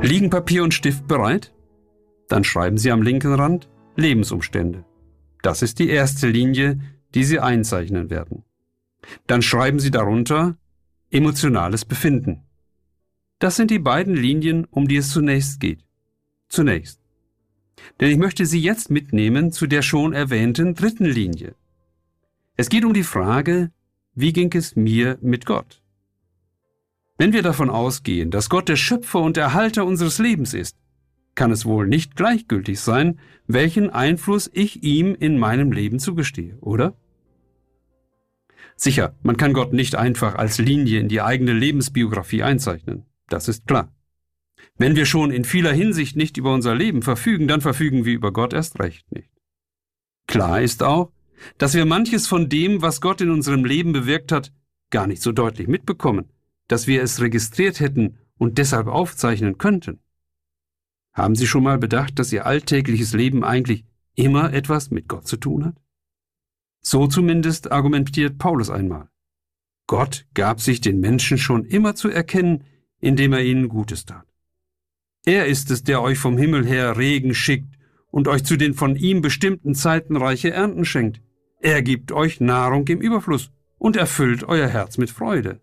Liegen Papier und Stift bereit? Dann schreiben Sie am linken Rand Lebensumstände. Das ist die erste Linie, die Sie einzeichnen werden. Dann schreiben Sie darunter emotionales Befinden. Das sind die beiden Linien, um die es zunächst geht. Zunächst. Denn ich möchte Sie jetzt mitnehmen zu der schon erwähnten dritten Linie. Es geht um die Frage, wie ging es mir mit Gott? Wenn wir davon ausgehen, dass Gott der Schöpfer und Erhalter unseres Lebens ist, kann es wohl nicht gleichgültig sein, welchen Einfluss ich ihm in meinem Leben zugestehe, oder? Sicher, man kann Gott nicht einfach als Linie in die eigene Lebensbiografie einzeichnen, das ist klar. Wenn wir schon in vieler Hinsicht nicht über unser Leben verfügen, dann verfügen wir über Gott erst recht nicht. Klar ist auch, dass wir manches von dem, was Gott in unserem Leben bewirkt hat, gar nicht so deutlich mitbekommen, dass wir es registriert hätten und deshalb aufzeichnen könnten. Haben Sie schon mal bedacht, dass Ihr alltägliches Leben eigentlich immer etwas mit Gott zu tun hat? So zumindest argumentiert Paulus einmal. Gott gab sich den Menschen schon immer zu erkennen, indem er ihnen Gutes tat. Er ist es, der euch vom Himmel her Regen schickt und euch zu den von ihm bestimmten Zeiten reiche Ernten schenkt. Er gibt euch Nahrung im Überfluss und erfüllt euer Herz mit Freude.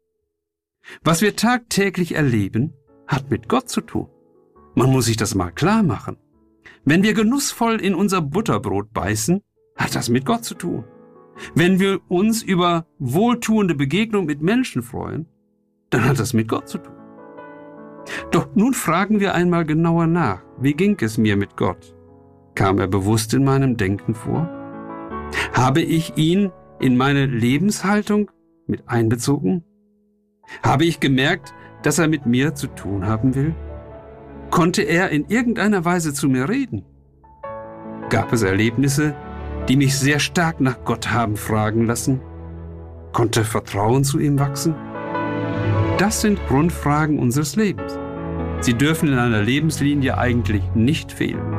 Was wir tagtäglich erleben, hat mit Gott zu tun. Man muss sich das mal klar machen. Wenn wir genussvoll in unser Butterbrot beißen, hat das mit Gott zu tun. Wenn wir uns über wohltuende Begegnung mit Menschen freuen, dann hat das mit Gott zu tun. Doch nun fragen wir einmal genauer nach, wie ging es mir mit Gott? Kam er bewusst in meinem Denken vor? Habe ich ihn in meine Lebenshaltung mit einbezogen? Habe ich gemerkt, dass er mit mir zu tun haben will? Konnte er in irgendeiner Weise zu mir reden? Gab es Erlebnisse, die mich sehr stark nach Gott haben fragen lassen? Konnte Vertrauen zu ihm wachsen? Das sind Grundfragen unseres Lebens. Sie dürfen in einer Lebenslinie eigentlich nicht fehlen.